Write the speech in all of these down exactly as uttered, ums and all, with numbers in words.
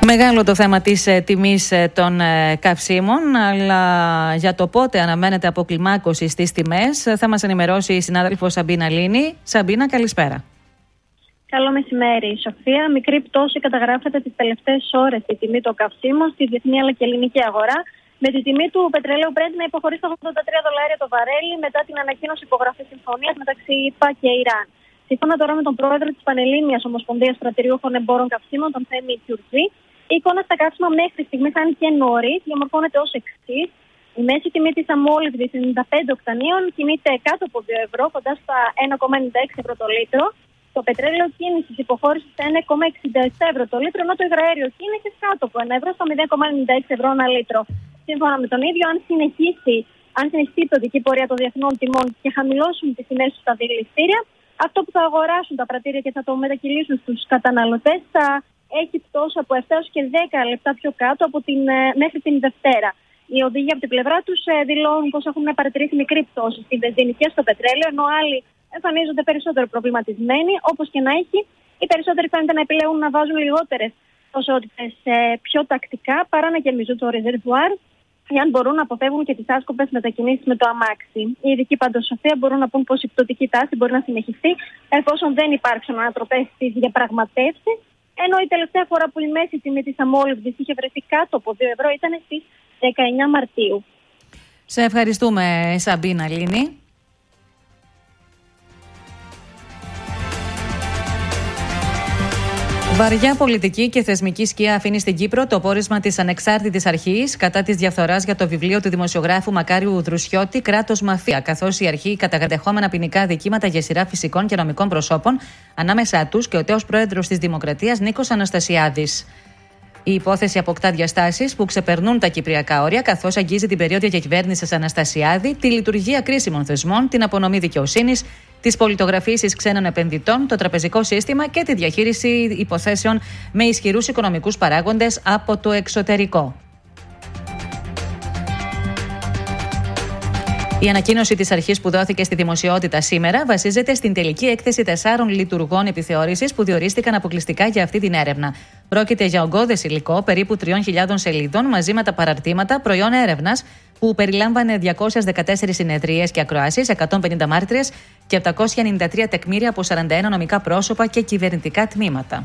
Μεγάλο το θέμα της ε, τιμής ε, των ε, καυσίμων, αλλά για το πότε αναμένεται αποκλιμάκωση στις τιμές ε, θα μας ενημερώσει η συνάδελφος Σαμπίνα Λίνη. Σαμπίνα, καλησπέρα. Καλό μεσημέρι, Σοφία. Μικρή πτώση καταγράφεται τις τελευταίες ώρες στη τιμή των καυσίμων στη διεθνή αλλά και ελληνική αγορά, με τη τιμή του πετρελαίου Brent να υποχωρεί στα ογδόντα τρία δολάρια το βαρέλι μετά την ανακοίνωση υπογραφής συμφωνίας μεταξύ ΗΠΑ και Ιράν. Σύμφωνα τώρα με τον πρόεδρο της Πανελλήνιας Ομοσπονδίας Στρατηριούχων Εμπόρων Καυσίμων, τον Θέμη Κιουρτζή, η εικόνα στα καύσιμα μέχρι στιγμή, αν και νωρίς, διαμορφώνεται ως εξής. Η μέση τιμή της αμόλυβδης ενενήντα πέντε οκτανίων κινείται κάτω από δύο ευρώ, κοντά στα ένα κόμμα ενενήντα έξι ευρώ το λίτρο. Το πετρέλαιο κίνησης υποχώρησε στα ένα κόμμα εξήντα επτά ευρώ το λίτρο, ενώ το υγραέριο κίνησης κάτω από ένα ευρώ, στα μηδέν κόμμα ενενήντα έξι ευρώ ένα λίτρο. Σύμφωνα με τον ίδιο, αν συνεχίσει, αν συνεχίσει η πτωτική πορεία των διεθνών τιμών και χαμηλώσουν τις τιμές στα δηληστήρια, αυτό που θα αγοράσουν τα πρατήρια και θα το μετακυλήσουν στους καταναλωτές θα έχει πτώση από επτά έως και δέκα λεπτά πιο κάτω από την, μέχρι την Δευτέρα. Οι οδηγοί από την πλευρά τους δηλώνουν πως έχουν παρατηρήσει μικρή πτώση στη βενζίνη και στο πετρέλαιο, ενώ άλλοι εμφανίζονται περισσότερο προβληματισμένοι. Όπως και να έχει, οι περισσότεροι φαίνεται να επιλέγουν να βάζουν λιγότερες ποσότητες πιο τακτικά παρά να γεμίζουν το ρεζερβουάρ, εάν μπορούν να αποφεύγουν και τις άσκοπες μετακινήσεις με το αμάξι. Οι ειδικοί πάντως, Σοφία, μπορούν να πούν πως η πτωτική τάση μπορεί να συνεχιστεί εφόσον δεν υπάρξουν ανατροπές στις διαπραγματεύσεις. Ενώ η τελευταία φορά που η μέση τιμή της αμόλυβδης είχε βρεθεί κάτω από δύο ευρώ ήταν στις δεκαεννιά Μαρτίου. Σε ευχαριστούμε, Σαμπίνα Λίνη. Βαριά πολιτική και θεσμική σκιά αφήνει στην Κύπρο το πόρισμα της ανεξάρτητης αρχής κατά της διαφθοράς για το βιβλίο του δημοσιογράφου Μακάριου Δρουσιώτη «Κράτος Μαφία», καθώς η αρχή καταγρατεχόμενα ποινικά δικήματα για σειρά φυσικών και νομικών προσώπων, ανάμεσά τους και ο τέος πρόεδρος της Δημοκρατίας Νίκος Αναστασιάδης. Η υπόθεση αποκτά διαστάσεις που ξεπερνούν τα κυπριακά όρια, καθώς αγγίζει την περίοδο διακυβέρνησης Αναστασιάδη, τη λειτουργία κρίσιμων θεσμών, την απονομή δικαιοσύνης, τις πολιτογραφήσεις ξένων επενδυτών, το τραπεζικό σύστημα και τη διαχείριση υποθέσεων με ισχυρούς οικονομικούς παράγοντες από το εξωτερικό. Η ανακοίνωση της αρχής που δόθηκε στη δημοσιότητα σήμερα βασίζεται στην τελική έκθεση τεσσάρων λειτουργών επιθεώρησης που διορίστηκαν αποκλειστικά για αυτή την έρευνα. Πρόκειται για ογκώδες υλικό περίπου τριών χιλιάδων σελίδων μαζί με τα παραρτήματα, προϊόν έρευνας που περιλάμβανε διακόσιες δεκατέσσερις συνεδρίες και ακροάσεις, εκατόν πενήντα μάρτυρες και επτακόσια ενενήντα τρία τεκμήρια από σαράντα ένα νομικά πρόσωπα και κυβερνητικά τμήματα.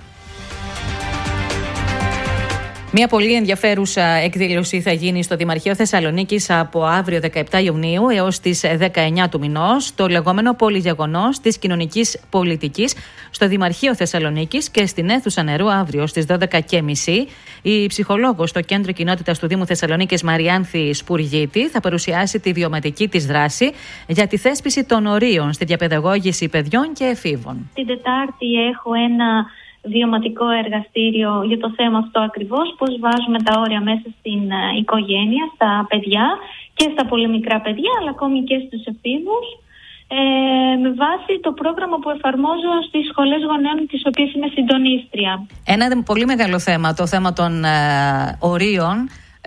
Μια πολύ ενδιαφέρουσα εκδήλωση θα γίνει στο Δημαρχείο Θεσσαλονίκης από αύριο δεκαεπτά Ιουνίου έως τις δεκαεννιά του μηνός, το λεγόμενο πολυγεγονός της κοινωνικής πολιτικής στο Δημαρχείο Θεσσαλονίκης και στην αίθουσα νερού αύριο στις δώδεκα και τριάντα. Η ψυχολόγος στο Κέντρο Κοινότητας του Δήμου Θεσσαλονίκης Μαριάνθη Σπουργίτη θα παρουσιάσει τη βιωματική της δράση για τη θέσπιση των ορίων στη διαπαιδαγώγηση παιδιών και εφήβων. Την Τετάρτη έχω ένα βιωματικό εργαστήριο για το θέμα αυτό ακριβώς, πώς βάζουμε τα όρια μέσα στην uh, οικογένεια, στα παιδιά και στα πολύ μικρά παιδιά, αλλά ακόμη και στους εφήβους, ε, με βάση το πρόγραμμα που εφαρμόζω στις σχολές γονέων, τις οποίες είμαι συντονίστρια. Ένα πολύ μεγάλο θέμα, το θέμα των ε, ορίων,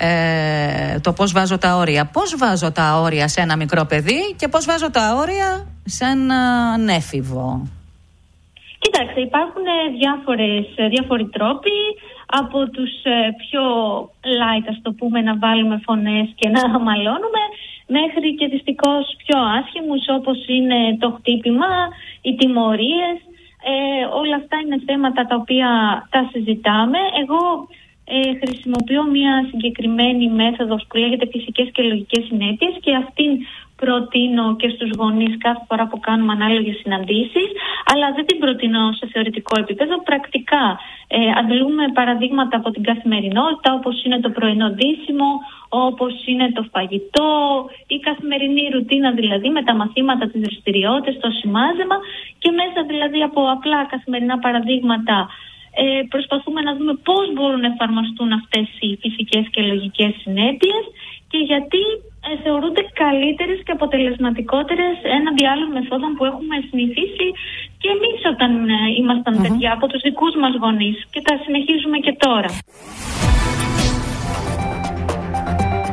ε, το πώς βάζω τα όρια. Πώς βάζω τα όρια σε ένα μικρό παιδί και πώς βάζω τα όρια σε έναν έφηβο. Κοιτάξτε, υπάρχουν διάφορες, διάφοροι τρόποι, από τους πιο light, ας το πούμε, να βάλουμε φωνές και να αμαλώνουμε, μέχρι και δυστυχώς πιο άσχημους, όπως είναι το χτύπημα, οι τιμωρίες. Ε, όλα αυτά είναι θέματα τα οποία τα συζητάμε. Εγώ ε, χρησιμοποιώ μια συγκεκριμένη μέθοδος που λέγεται φυσικές και λογικές συνέπειες και αυτήν προτείνω και στους γονείς κάθε φορά που κάνουμε ανάλογες συναντήσεις, αλλά δεν την προτείνω σε θεωρητικό επίπεδο. Πρακτικά ε, αντλούμε παραδείγματα από την καθημερινότητα, όπως είναι το πρωινό ντύσιμο, όπως είναι το φαγητό, η καθημερινή ρουτίνα δηλαδή με τα μαθήματα, τις δραστηριότητες, το σημάζεμα, και μέσα δηλαδή από απλά καθημερινά παραδείγματα ε, προσπαθούμε να δούμε πώς μπορούν να εφαρμοστούν αυτές οι φυσικές και λογικές συνέπειες και γιατί ε, θεωρούνται καλύτερες και αποτελεσματικότερες έναντι άλλων μεθόδων που έχουμε συνηθίσει και εμείς όταν ε, ήμασταν mm-hmm. παιδιά από τους δικούς μας γονείς και τα συνεχίζουμε και τώρα.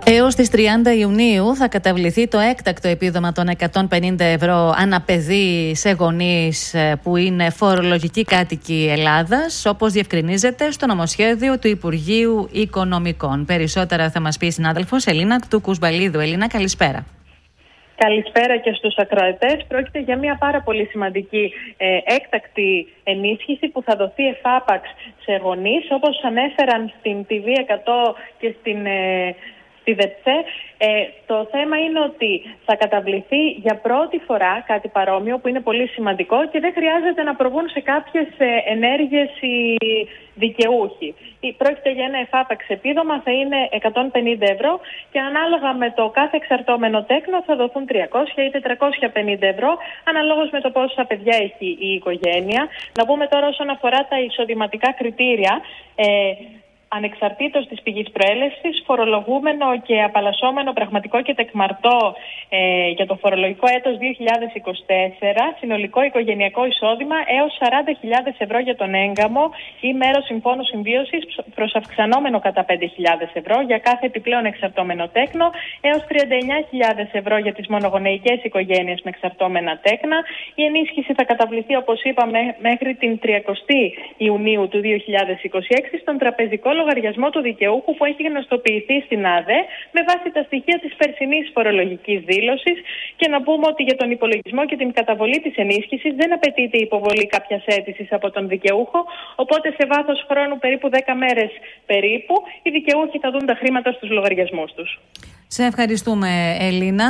Έως τις τριάντα Ιουνίου θα καταβληθεί το έκτακτο επίδομα των εκατόν πενήντα ευρώ ανά παιδί σε γονείς που είναι φορολογικοί κάτοικοι Ελλάδας, όπως διευκρινίζεται στο νομοσχέδιο του Υπουργείου Οικονομικών. Περισσότερα θα μας πει η συνάδελφος Ελίνα του Κουσμπαλίδου. Ελίνα, καλησπέρα. Καλησπέρα και στους ακροατές. Πρόκειται για μια πάρα πολύ σημαντική ε, έκτακτη ενίσχυση που θα δοθεί εφάπαξ σε γονείς, όπως ανέφεραν στην τι βι εκατό και στην... Ε, Στη ΔΕΤΣΕ. Ε, το θέμα είναι ότι θα καταβληθεί για πρώτη φορά κάτι παρόμοιο που είναι πολύ σημαντικό και δεν χρειάζεται να προβούν σε κάποιες ε, ενέργειες οι δικαιούχοι. Πρόκειται για ένα εφάπαξ επίδομα, θα είναι εκατόν πενήντα ευρώ και ανάλογα με το κάθε εξαρτώμενο τέκνο θα δοθούν τριακόσια ή τετρακόσια πενήντα ευρώ αναλόγως με το πόσα παιδιά έχει η οικογένεια. Να πούμε τώρα όσον αφορά τα εισοδηματικά κριτήρια. Ε, Ανεξαρτήτως της πηγής προέλευσης, φορολογούμενο και απαλλασσόμενο πραγματικό και τεκμαρτό ε, για το φορολογικό έτος δύο χιλιάδες είκοσι τέσσερα, συνολικό οικογενειακό εισόδημα έως σαράντα χιλιάδες ευρώ για τον έγκαμο ή μέρος συμφώνου συμβίωσης προς αυξανόμενο κατά πέντε χιλιάδες ευρώ για κάθε επιπλέον εξαρτώμενο τέκνο, έως τριάντα εννιά χιλιάδες ευρώ για τις μονογονεϊκές οικογένειες με εξαρτώμενα τέκνα. Η ενίσχυση θα καταβληθεί, όπως είπαμε, μέχρι την τριακοστή Ιουνίου του δύο χιλιάδες είκοσι έξι στον τραπεζικό λογαριασμό του δικαιούχου που έχει γνωστοποιηθεί στην ΑΔΕ με βάση τα στοιχεία της περσινής φορολογικής δήλωσης. Και να πούμε ότι για τον υπολογισμό και την καταβολή της ενίσχυσης δεν απαιτείται η υποβολή κάποιας αίτησης από τον δικαιούχο, οπότε σε βάθος χρόνου περίπου δέκα μέρες περίπου οι δικαιούχοι θα δουν τα χρήματα στους λογαριασμούς τους. Σε ευχαριστούμε, Ελίνα.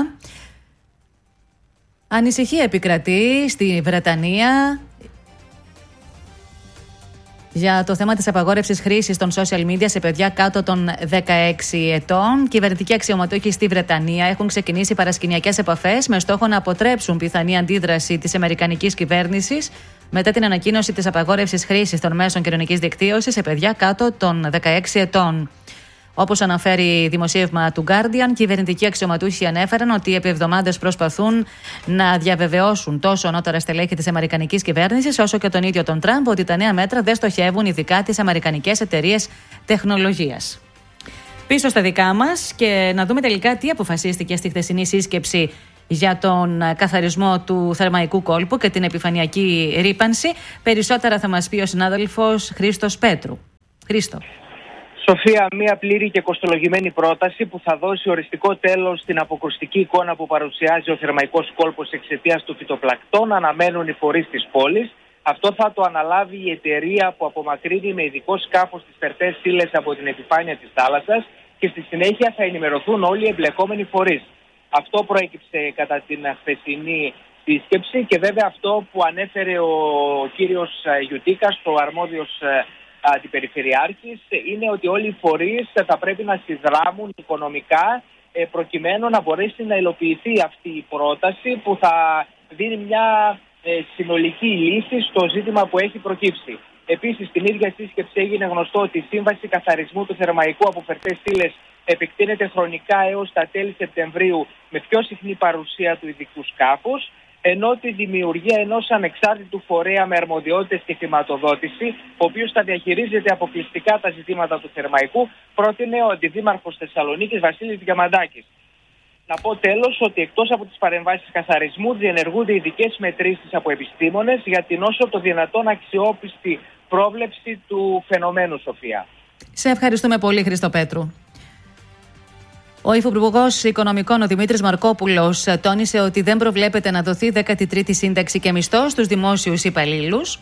Ανησυχία επικρατεί στη Βρετανία για το θέμα της απαγόρευσης χρήσης των social media σε παιδιά κάτω των δεκαέξι ετών. Κυβερνητικοί αξιωματούχοι στη Βρετανία έχουν ξεκινήσει παρασκηνιακές επαφές με στόχο να αποτρέψουν πιθανή αντίδραση της αμερικανικής κυβέρνησης μετά την ανακοίνωση της απαγόρευσης χρήσης των μέσων κοινωνικής δικτύωσης σε παιδιά κάτω των δεκαέξι ετών. Όπως αναφέρει δημοσίευμα του Guardian, κυβερνητικοί αξιωματούχοι ανέφεραν ότι επί εβδομάδες προσπαθούν να διαβεβαιώσουν τόσο ανώτερα στελέχη της αμερικανικής κυβέρνησης όσο και τον ίδιο τον Τραμπ ότι τα νέα μέτρα δεν στοχεύουν ειδικά τις αμερικανικές εταιρείες τεχνολογίας. Πίσω στα δικά μας και να δούμε τελικά τι αποφασίστηκε στη χθεσινή σύσκεψη για τον καθαρισμό του θερμαϊκού κόλπου και την επιφανειακή ρύπανση. Περισσότερα θα μας πει ο συνάδελφος Χρήστος Πέτρου. Χρήστο. Σοφία, μια πλήρη και κοστολογημένη πρόταση που θα δώσει οριστικό τέλος στην αποκρουστική εικόνα που παρουσιάζει ο θερμαϊκός κόλπος εξαιτίας του φυτοπλακτών, αναμένουν οι φορείς της πόλης. Αυτό θα το αναλάβει η εταιρεία που απομακρύνει με ειδικό σκάφος τις φερτές ύλες από την επιφάνεια της θάλασσας και στη συνέχεια θα ενημερωθούν όλοι οι εμπλεκόμενοι φορείς. Αυτό προέκυψε κατά την χθεσινή σύσκεψη και βέβαια αυτό που ανέφερε ο κύριος Γιουτίκας, ο αρμόδιος αντιπεριφερειάρχης, είναι ότι όλοι οι φορείς θα πρέπει να συνδράμουν οικονομικά προκειμένου να μπορέσει να υλοποιηθεί αυτή η πρόταση που θα δίνει μια συνολική λύση στο ζήτημα που έχει προκύψει. Επίσης, στην ίδια σύσκεψη έγινε γνωστό ότι η σύμβαση καθαρισμού του θερμαϊκού από φερτές ύλες επεκτείνεται χρονικά έως τα τέλη Σεπτεμβρίου με πιο συχνή παρουσία του ειδικού σκάφους, ενώ τη δημιουργία ενός ανεξάρτητου φορέα με αρμοδιότητες και χρηματοδότηση, ο οποίος θα διαχειρίζεται αποκλειστικά τα ζητήματα του θερμαϊκού, πρότεινε ο Αντιδήμαρχος Θεσσαλονίκης Βασίλης Διαμαντάκης. Να πω τέλος ότι εκτός από τις παρεμβάσεις καθαρισμού διενεργούνται ειδικές μετρήσεις από επιστήμονες για την όσο το δυνατόν αξιόπιστη πρόβλεψη του φαινομένου, Σοφία. Σε ευχαριστούμε πολύ, Χρήστο Πέτρου. Ο Υφυπουργός Οικονομικών, ο Δημήτρης Μαρκόπουλος, τόνισε ότι δεν προβλέπεται να δοθεί δέκατη τρίτη σύνταξη και μισθό στους δημόσιους υπαλλήλους.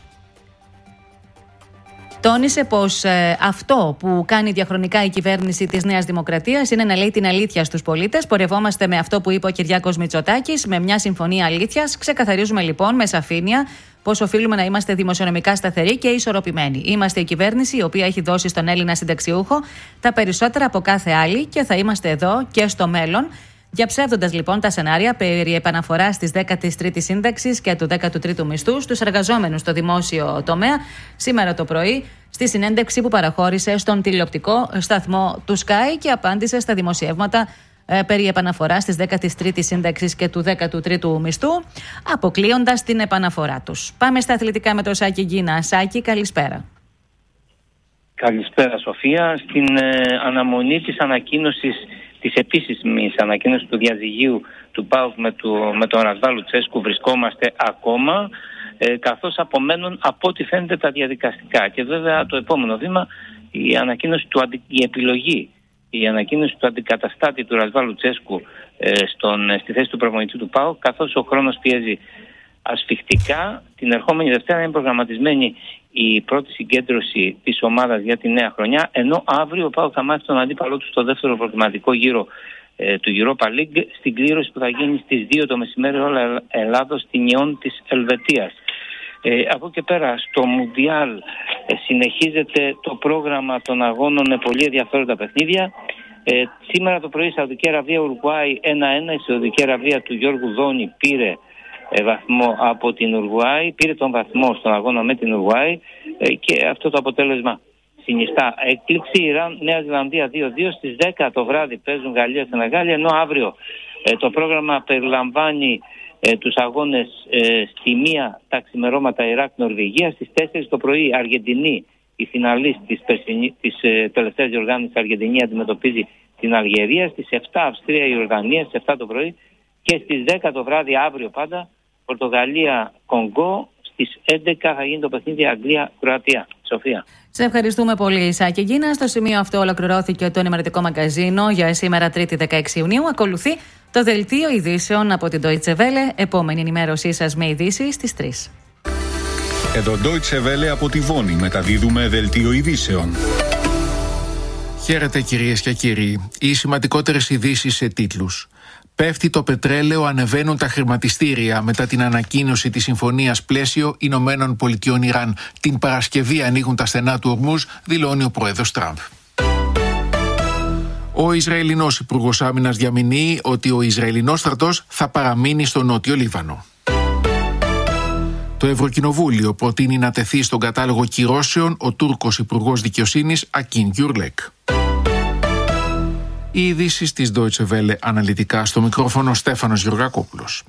Τόνισε πως ε, αυτό που κάνει διαχρονικά η κυβέρνηση της Νέας Δημοκρατίας είναι να λέει την αλήθεια στους πολίτες. Πορευόμαστε με αυτό που είπε ο Κυριάκος Μητσοτάκης, με μια συμφωνία αλήθειας. Ξεκαθαρίζουμε λοιπόν με σαφήνεια πως οφείλουμε να είμαστε δημοσιονομικά σταθεροί και ισορροπημένοι. Είμαστε η κυβέρνηση η οποία έχει δώσει στον Έλληνα συνταξιούχο τα περισσότερα από κάθε άλλη και θα είμαστε εδώ και στο μέλλον. Διαψεύδοντας λοιπόν τα σενάρια περί επαναφοράς της δέκατης τρίτης σύνταξης και του δέκατου τρίτου μισθού στους εργαζόμενους στο δημόσιο τομέα, σήμερα το πρωί στη συνέντευξη που παραχώρησε στον τηλεοπτικό σταθμό του Sky και απάντησε στα δημοσιεύματα ε, περί επαναφοράς της δέκατης τρίτης σύνταξης και του δέκατου τρίτου μισθού, αποκλείοντας την επαναφορά τους. Πάμε στα αθλητικά με το Σάκη Γκίνα. Σάκη, καλησπέρα. Καλησπέρα, Σοφία. Στην ε, αναμονή της ανακοίνωσης της επίσημης ανακοίνωσης του διαζυγίου του ΠΑΟΚ με, του, με τον Ρασβάλ Λουτσέσκου βρισκόμαστε ακόμα, ε, καθώς απομένουν από ό,τι φαίνεται τα διαδικαστικά. Και βέβαια το επόμενο βήμα, η ανακοίνωση του, η επιλογή, η ανακοίνωση του αντικαταστάτη του Ρασβάλ Λουτσέσκου ε, στον, στη θέση του προπονητή του ΠΑΟΚ, καθώς ο χρόνος πιέζει ασφιχτικά. Την ερχόμενη Δευτέρα είναι προγραμματισμένη η πρώτη συγκέντρωση της ομάδας για τη νέα χρονιά, ενώ αύριο ο ΠΑΟΚ θα μάθει τον αντίπαλό του στο δεύτερο προκριματικό γύρο ε, του Europa League, στην κλήρωση που θα γίνει στις δύο το μεσημέρι όλα Ελλάδος στην Ιόν της Ελβετίας. Ε, από εκεί και πέρα στο Μουντιάλ ε, συνεχίζεται το πρόγραμμα των αγώνων με πολύ ενδιαφέροντα παιχνίδια. Ε, σήμερα το πρωί η Σαουδική Αραβία Ουρουάη ένα ένα, η Σαουδική Αραβία του Γιώργου Δόνη πήρε ε, βαθμό από την Ουρουάη, πήρε τον βαθμό στον αγώνα με την Ουρουάη ε, και αυτό το αποτέλεσμα συνιστά έκπληξη. Ιράν Νέα Ζηλανδία δύο δύο, στις δέκα το βράδυ παίζουν Γαλλία Σενεγάλη, ενώ αύριο ε, το πρόγραμμα περιλαμβάνει ε, τους αγώνες ε, στη μία τα ξημερώματα Ιράκ Νορβηγία, στις τέσσερις το πρωί Αργεντινή, η φιναλίστ της, περσινή, της ε, τελευταίας διοργάνωσης Αργεντινή αντιμετωπίζει την Αλγερία, στις επτά Αυστρία Ιορδανία, στις επτά το πρωί, και στις δέκα το βράδυ αύριο πάντα Πορτογαλία Κονγκό, στις έντεκα θα γίνει το παιχνίδι Αγγλία Κροατία. Σοφία. Σε ευχαριστούμε πολύ, Σάκη Γκίνα. Στο σημείο αυτό ολοκληρώθηκε το ενημερωτικό μαγκαζίνο για σήμερα Τρίτη δεκαέξι Ιουνίου. Ακολουθεί το δελτίο ειδήσεων από την Deutsche Welle. Επόμενη ενημέρωσή σας με ειδήσεις στις τρεις. Εδώ Deutsche Welle από τη Βόνη μεταδίδουμε δελτίο ειδήσεων. Χαίρετε κυρίες και κύριοι. Οι σημαντικότερες ειδήσεις σε τίτλους. Πέφτει το πετρέλαιο, ανεβαίνουν τα χρηματιστήρια μετά την ανακοίνωση της Συμφωνίας Πλαίσιο Ηνωμένων Πολιτειών Ιράν. Την Παρασκευή ανοίγουν τα στενά του Ορμούζ, δηλώνει ο πρόεδρος Τραμπ. Ο Ισραηλινός Υπουργός Άμυνας διαμηνύει ότι ο Ισραηλινός στρατός θα παραμείνει στο Νότιο Λίβανο. Το Ευρωκοινοβούλιο προτείνει να τεθεί στον κατάλογο κυρώσεων ο Τούρκος Υπουργός Δικαιοσύνης Ακίν Γκιουρλέκ. Οι ειδήσεις της Deutsche Welle αναλυτικά, στο μικρόφωνο Στέφανος Γεωργακόπουλος.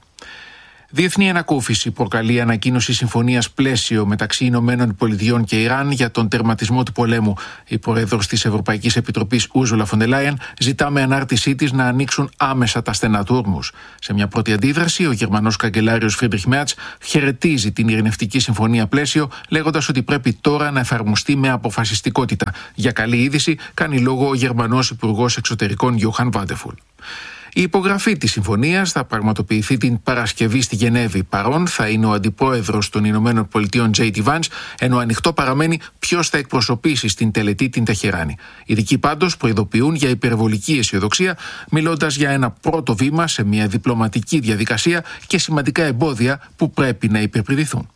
Διεθνή ανακούφιση προκαλεί ανακοίνωση συμφωνίας πλαίσιο μεταξύ Ηνωμένων Πολιτειών και Ιράν για τον τερματισμό του πολέμου. Η πρόεδρος της Ευρωπαϊκής Επιτροπής Ούρζουλα φον ντερ Λάιεν ζητά με ανάρτησή της να ανοίξουν άμεσα τα στενά του Ορμούζ. Σε μια πρώτη αντίδραση, ο Γερμανός καγκελάριος Φρίντριχ Μέρτς χαιρετίζει την ειρηνευτική συμφωνία πλαίσιο, λέγοντας ότι πρέπει τώρα να εφαρμοστεί με αποφασιστικότητα. Για καλή είδηση κάνει λόγο ο Γερμανός Υπουργός Εξωτερικών Γιόχαν Βάντεφουλ. Η υπογραφή της συμφωνίας θα πραγματοποιηθεί την Παρασκευή στη Γενέβη. Παρόν θα είναι ο αντιπρόεδρος των Ηνωμένων Πολιτειών Τζέι ντι Vance, ενώ ανοιχτό παραμένει ποιος θα εκπροσωπήσει στην τελετή την Τεχεράνη. Ειδικοί πάντως προειδοποιούν για υπερβολική αισιοδοξία, μιλώντας για ένα πρώτο βήμα σε μια διπλωματική διαδικασία και σημαντικά εμπόδια που πρέπει να υπερπηδηθούν.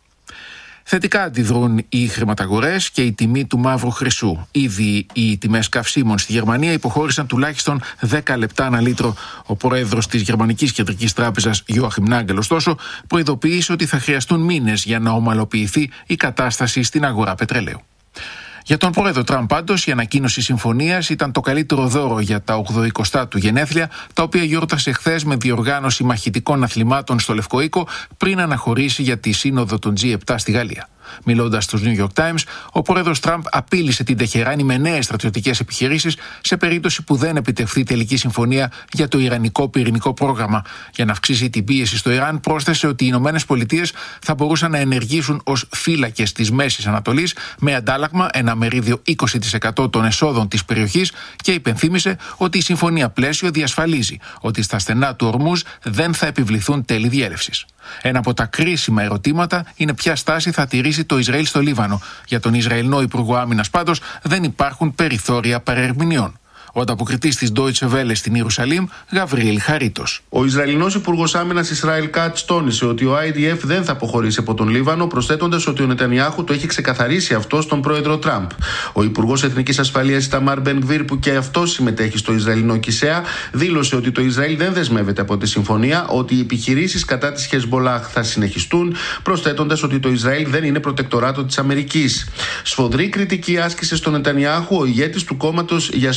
Θετικά αντιδρούν οι χρηματαγορές και η τιμή του μαύρου χρυσού. Ήδη οι τιμές καυσίμων στη Γερμανία υποχώρησαν τουλάχιστον δέκα λεπτά ανά λίτρο. Ο πρόεδρος της Γερμανικής Κεντρικής Τράπεζας, Γιόαχιμ Νάγκελ, ωστόσο, προειδοποίησε ότι θα χρειαστούν μήνες για να ομαλοποιηθεί η κατάσταση στην αγορά πετρελαίου. Για τον πρόεδρο Τραμπ πάντως, η ανακοίνωση συμφωνίας ήταν το καλύτερο δώρο για τα ογδοηκοστά του γενέθλια, τα οποία γιόρτασε χθες με διοργάνωση μαχητικών αθλημάτων στο Λευκό Οίκο πριν αναχωρήσει για τη σύνοδο των τζι επτά στη Γαλλία. Μιλώντας στους New York Times, ο πρόεδρος Τραμπ απείλησε την Τεχεράνη με νέες στρατιωτικές επιχειρήσεις σε περίπτωση που δεν επιτευχθεί τελική συμφωνία για το ιρανικό πυρηνικό πρόγραμμα. Για να αυξήσει την πίεση στο Ιράν, πρόσθεσε ότι οι Ηνωμένες Πολιτείες θα μπορούσαν να ενεργήσουν ως φύλακες της Μέσης Ανατολής με αντάλλαγμα ένα μερίδιο είκοσι τοις εκατό των εσόδων της περιοχής και υπενθύμησε ότι η συμφωνία πλαίσιο διασφαλίζει ότι στα στενά του Ορμούζ δεν θα επιβληθούν τέλη διέλευσης. Ένα από τα κρίσιμα ερωτήματα είναι ποια στάση θα τηρήσει το Ισραήλ στο Λίβανο. Για τον Ισραηλινό Υπουργό Άμυνας πάντως δεν υπάρχουν περιθώρια παρερμηνιών. Ο ανταποκριτής της Deutsche Welle στην Ιερουσαλήμ, Γαβριήλ Χαρίτος. Ο Ισραηλινός Υπουργός Άμυνας Ισραήλ Κάτς τόνισε ότι ο άι ντι εφ δεν θα αποχωρήσει από τον Λίβανο, προσθέτοντας ότι ο Νετανιάχου το έχει ξεκαθαρίσει αυτό στον πρόεδρο Τραμπ. Ο Υπουργός Εθνικής Ασφαλείας Ιταμάρ Μπεν Γκβίρ, που και αυτός συμμετέχει στο Ισραηλινό Κισέα, δήλωσε ότι το Ισραήλ δεν δεσμεύεται από τη συμφωνία, ότι οι επιχειρήσεις κατά της Χεσμπολάχ θα συνεχιστούν, προσθέτοντας ότι το Ισραήλ δεν είναι προτεκτοράτο της Αμερικής. Σφοδρή κριτική άσκησε στον Νετανιάχου ο ηγέτης του κόμματος Γιασάρ της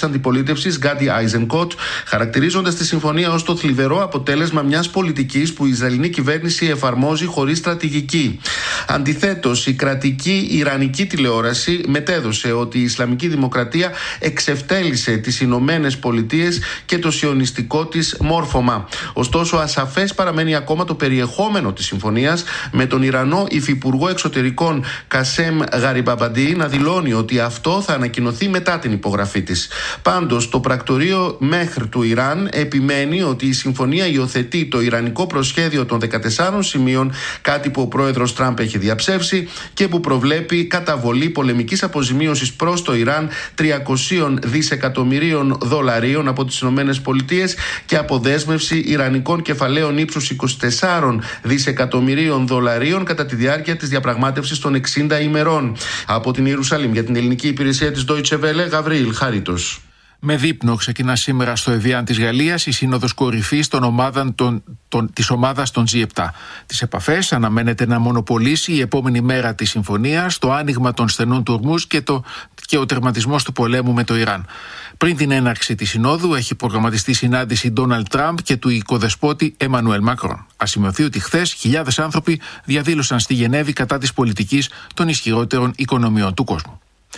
της αντιπολίτευσης Γκάντι Άιζενκοτ, χαρακτηρίζοντας τη συμφωνία ως το θλιβερό αποτέλεσμα μιας πολιτικής που η Ισραηλινή κυβέρνηση εφαρμόζει χωρίς στρατηγική. Αντιθέτως, η κρατική Ιρανική τηλεόραση μετέδωσε ότι η Ισλαμική Δημοκρατία εξευτέλισε τις Ηνωμένες Πολιτείες και το σιωνιστικό της μόρφωμα. Ωστόσο, ασαφές παραμένει ακόμα το περιεχόμενο της συμφωνίας, με τον Ιρανό υφυπουργό εξωτερικών Κασέμ Γαριμπαμπαντή να δηλώνει ότι αυτό θα ανακοινωθεί μετά την υπογραφή της. Πάντως, το πρακτορείο Μεχρ του Ιράν επιμένει ότι η συμφωνία υιοθετεί το ιρανικό προσχέδιο των δεκατεσσάρων σημείων, κάτι που ο πρόεδρος Τραμπ έχει διαψεύσει και που προβλέπει καταβολή πολεμικής αποζημίωσης προς το Ιράν τριακόσια δισεκατομμυρίων δολαρίων από τις Ηνωμένες Πολιτείες και αποδέσμευση ιρανικών κεφαλαίων ύψους είκοσι τέσσερα δισεκατομμυρίων δολαρίων κατά τη διάρκεια της διαπραγμάτευσης των εξήντα ημερών. Από την Ιερουσαλήμ για την ελληνική υπηρεσία της Deutsche Welle, Γαβρίλ Χαρίτος. Με δείπνο ξεκινά σήμερα στο Εβιάν της Γαλλίας η σύνοδος κορυφής των ομάδων των, των, της ομάδας των τζι επτά. Τις επαφές αναμένεται να μονοπολίσει η επόμενη μέρα της συμφωνίας, το άνοιγμα των στενών του Ορμούζ και, το, και ο τερματισμός του πολέμου με το Ιράν. Πριν την έναρξη της συνόδου έχει προγραμματιστεί συνάντηση Ντόναλντ Τραμπ και του οικοδεσπότη Εμμανουέλ Μακρόν. Ας σημειωθεί ότι χθες χιλιάδες άνθρωποι διαδήλωσαν στη Γενέβη κατά της πολιτικής των ισχυρότερων οικονομιών του κόσμου.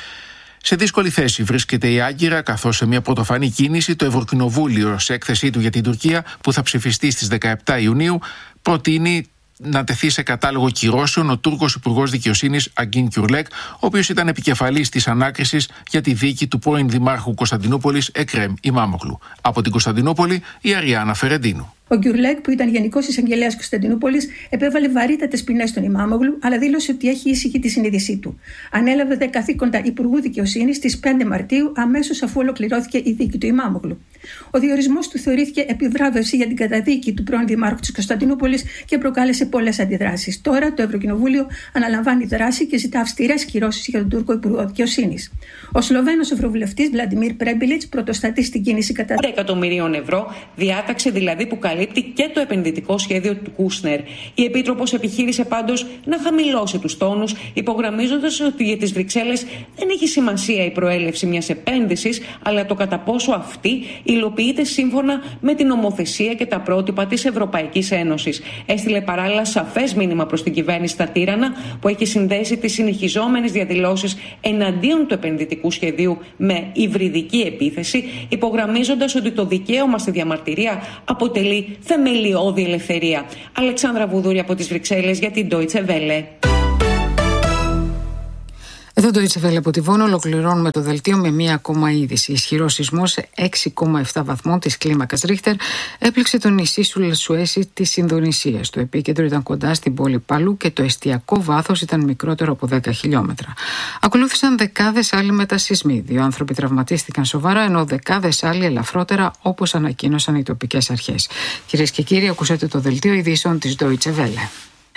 Σε δύσκολη θέση βρίσκεται η Άγκυρα, καθώς σε μια πρωτοφανή κίνηση το Ευρωκοινοβούλιο, σε έκθεσή του για την Τουρκία που θα ψηφιστεί στις δεκαεπτά Ιουνίου, προτείνει να τεθεί σε κατάλογο κυρώσεων ο Τούρκος Υπουργός Δικαιοσύνης Αγκίν Κιουρλέκ, ο οποίος ήταν επικεφαλής της ανάκρισης για τη δίκη του πρώην Δημάρχου Κωνσταντινούπολης Εκρέμ Ιμάμογλου. Από την Κωνσταντινούπολη, η Αριάννα Φερεντίνου. Ο Γκιουρλέκ, που ήταν Γενικός Εισαγγελέας Κωνσταντινούπολης, επέβαλε βαρύτατες ποινές στον Ιμάμογλου, αλλά δήλωσε ότι έχει ήσυχη τη συνείδησή του. Ανέλαβε τα καθήκοντα Υπουργού Δικαιοσύνης στις πέντε Μαρτίου, αμέσως αφού ολοκληρώθηκε η δίκη του Ιμάμογλου. Ο διορισμός του θεωρήθηκε επιβράβευση για την καταδίκη του πρώην Δημάρχου της Κωνσταντινούπολης και προκάλεσε πολλές αντιδράσεις. Τώρα το Ευρωκοινοβούλιο αναλαμβάνει δράση και ζητά αυστηρές κυρώσεις για τον Τούρκο Υπουργό Δικαιοσύνης. Ο Σλοβαίνος Ευρωβουλευτής Βλαντιμίρ Πρέμπιλιτς πρωτοστατεί στην κίνηση κατά τρία εκατομμυρίων ευρώ, διάταξη δηλαδή που καλύπτει και το επενδυτικό σχέδιο του Κούσνερ. Η Επίτροπος επιχείρησε πάντως να χαμηλώσει τους τόνους, υπογραμμίζοντας ότι για τις Βρυξέλλες δεν έχει σημασία η προέλευση μιας επένδυσης, αλλά το κατά πόσο αυτή υλοποιείται σύμφωνα με την νομοθεσία και τα πρότυπα της Ευρωπαϊκής Ένωσης. Έστειλε παράλληλα σαφές μήνυμα προς την κυβέρνηση στα Τύρανα, που έχει συνδέσει τις συνεχιζόμενες διαδηλώσεις εναντίον του επενδυτικού σχεδίου με υβριδική επίθεση, υπογραμμίζοντας ότι το δικαίωμα στη διαμαρτυρία αποτελεί θεμελιώδη ελευθερία. Αλεξάνδρα Βουδούρη από τις Βρυξέλλες για την Deutsche Welle. Εδώ το Deutsche Welle από τη Βόνο ολοκληρώνουμε το δελτίο με μία ακόμα είδηση. Ισχυρό σεισμός έξι κόμμα επτά βαθμών της κλίμακας Ρίχτερ έπληξε το νησί Σουλασουέσι της Ινδονησίας. Το επίκεντρο ήταν κοντά στην πόλη Παλού και το εστιακό βάθος ήταν μικρότερο από δέκα χιλιόμετρα. Ακολούθησαν δεκάδες άλλοι μετασεισμοί. Δύο άνθρωποι τραυματίστηκαν σοβαρά, ενώ δεκάδες άλλοι ελαφρότερα, όπως ανακοίνωσαν οι τοπικές αρχές. Κυρίες και κύριοι, ακούσατε το δελτίο ειδήσεων της Deutsche Welle.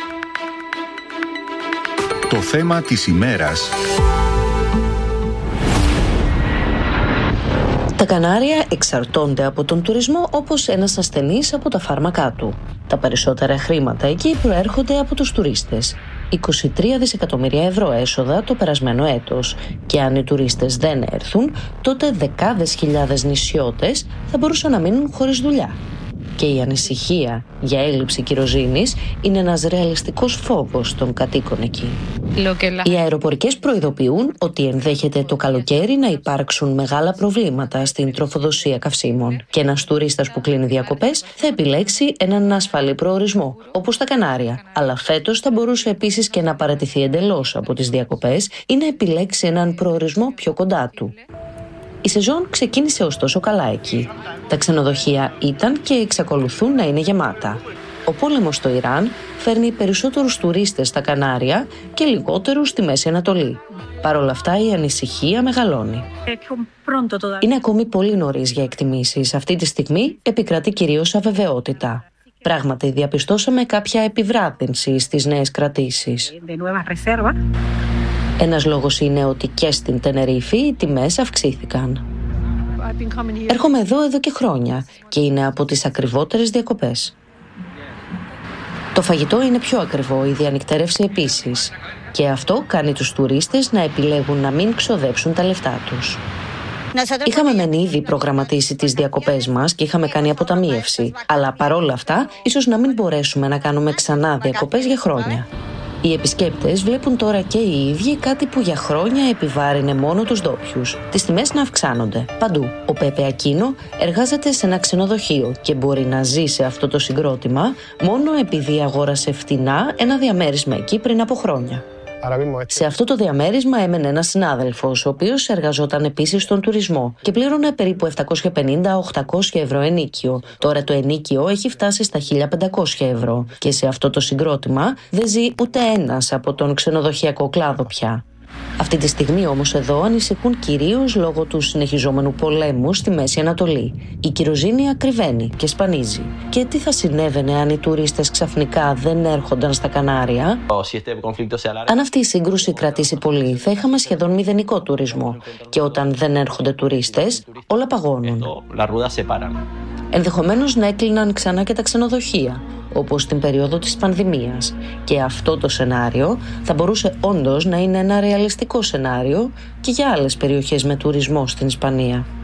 Το θέμα της ημέρας. Τα Κανάρια εξαρτώνται από τον τουρισμό όπως ένας ασθενής από τα φάρμακά του. Τα περισσότερα χρήματα εκεί προέρχονται από τους τουρίστες. είκοσι τρία δισεκατομμύρια ευρώ έσοδα το περασμένο έτος. Και αν οι τουρίστες δεν έρθουν, τότε δεκάδες χιλιάδες νησιώτες θα μπορούσαν να μείνουν χωρίς δουλειά. Και η ανησυχία για έλλειψη κυροζήνης είναι ένας ρεαλιστικός φόβος των κατοίκων εκεί. Οι αεροπορικές προειδοποιούν ότι ενδέχεται το καλοκαίρι να υπάρξουν μεγάλα προβλήματα στην τροφοδοσία καυσίμων και ένας τουρίστας που κλείνει διακοπές θα επιλέξει έναν ασφαλή προορισμό, όπως τα Κανάρια. Αλλά φέτος θα μπορούσε επίσης και να παραιτηθεί εντελώς από τις διακοπές ή να επιλέξει έναν προορισμό πιο κοντά του. Η σεζόν ξεκίνησε ωστόσο καλά εκεί. Τα ξενοδοχεία ήταν και εξακολουθούν να είναι γεμάτα. Ο πόλεμος στο Ιράν φέρνει περισσότερους τουρίστες στα Κανάρια και λιγότερους στη Μέση Ανατολή. Παρ' όλα αυτά η ανησυχία μεγαλώνει. Είναι ακόμη πολύ νωρίς για εκτιμήσεις. Αυτή τη στιγμή επικρατεί κυρίως αβεβαιότητα. Πράγματι διαπιστώσαμε κάποια επιβράδυνση στις νέες κρατήσεις. Ένας λόγος είναι ότι και στην Τενερίφη οι τιμές αυξήθηκαν. Έρχομαι εδώ εδώ και χρόνια και είναι από τις ακριβότερες διακοπές. Το φαγητό είναι πιο ακριβό, η διανυκτέρευση επίσης. Και αυτό κάνει τους τουρίστες να επιλέγουν να μην ξοδέψουν τα λεφτά τους. Είχαμε μεν ήδη προγραμματίσει τις διακοπές μας και είχαμε κάνει αποταμίευση, αλλά παρόλα αυτά, ίσως να μην μπορέσουμε να κάνουμε ξανά διακοπές για χρόνια. Οι επισκέπτες βλέπουν τώρα και οι ίδιοι κάτι που για χρόνια επιβάρυνε μόνο τους ντόπιους. Τις τιμές να αυξάνονται παντού. Ο Πέπε Ακίνο εργάζεται σε ένα ξενοδοχείο και μπορεί να ζει σε αυτό το συγκρότημα μόνο επειδή αγόρασε φτηνά ένα διαμέρισμα εκεί πριν από χρόνια. Σε αυτό το διαμέρισμα έμενε ένας συνάδελφος, ο οποίος εργαζόταν επίσης στον τουρισμό και πλήρωνε περίπου επτακόσια πενήντα με οχτακόσια ευρώ ενίκιο. Τώρα το ενίκιο έχει φτάσει στα χίλια πεντακόσια ευρώ και σε αυτό το συγκρότημα δεν ζει ούτε ένας από τον ξενοδοχειακό κλάδο πια. Αυτή τη στιγμή όμως εδώ ανησυχούν κυρίως λόγω του συνεχιζόμενου πολέμου στη Μέση Ανατολή. Η κυροζήνη ακριβένει και σπανίζει. Και τι θα συνέβαινε αν οι τουρίστες ξαφνικά δεν έρχονταν στα Κανάρια? Αν αυτή η σύγκρουση κρατήσει πολύ, θα είχαμε σχεδόν μηδενικό τουρισμό. Και όταν δεν έρχονται τουρίστες, όλα παγώνουν. Ενδεχομένως να έκλειναν ξανά και τα ξενοδοχεία, όπως στην περίοδο της πανδημίας. Και αυτό το σενάριο θα μπορούσε όντως να είναι ένα ρεαλιστικό σενάριο και για άλλες περιοχές με τουρισμό στην Ισπανία.